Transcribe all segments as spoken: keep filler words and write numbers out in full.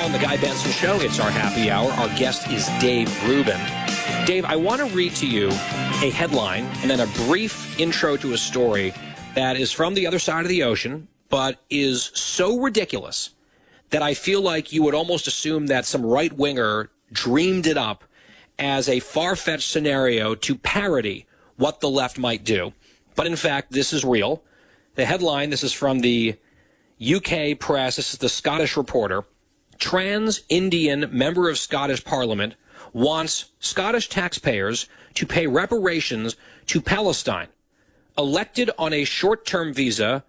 on the Guy Benson Show. It's our happy hour. Our guest is Dave Rubin. Dave, I want to read to you a headline and then a brief intro to a story that is from the other side of the ocean, but is so ridiculous that I feel like you would almost assume that some right-winger dreamed it up as a far-fetched scenario to parody what the left might do. But in fact, this is real. The headline, this is from the U K press, this is the Scottish Reporter. Trans Indian member of Scottish Parliament wants Scottish taxpayers to pay reparations to Palestine. Elected on a short-term visa,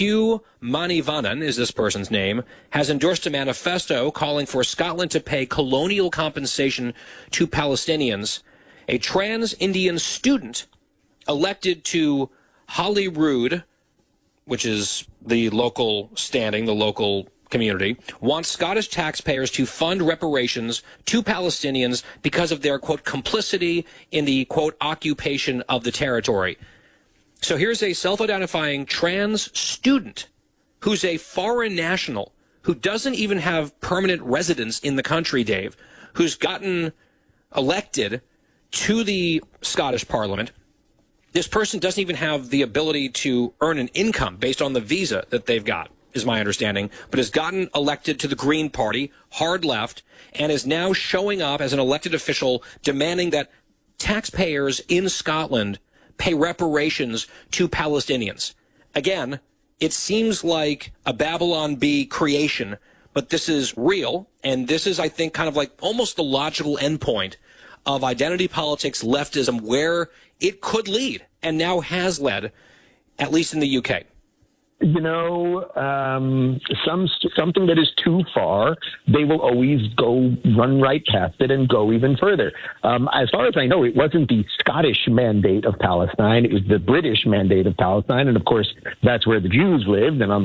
Q Manivannan is this person's name, has endorsed a manifesto calling for Scotland to pay colonial compensation to Palestinians. A trans Indian student elected to Holyrood, which is the local standing, the local community, wants Scottish taxpayers to fund reparations to Palestinians because of their, quote, complicity in the, quote, occupation of the territory. So here's a self-identifying trans student who's a foreign national who doesn't even have permanent residence in the country, Dave, who's gotten elected to the Scottish Parliament. This person doesn't even have the ability to earn an income based on the visa that they've got, is my understanding, but has gotten elected to the Green Party, hard left, and is now showing up as an elected official demanding that taxpayers in Scotland pay reparations to Palestinians. Again, it seems like a Babylon Bee creation, but this is real, and this is, I think, kind of like almost the logical endpoint of identity politics, leftism, where it could lead, and now has led, at least in the U K. You know, um, some something that is too far, they will always go run right past it and go even further. Um, as far as I know, it wasn't the Scottish mandate of Palestine. It was the British mandate of Palestine. And, of course, that's where the Jews lived. And on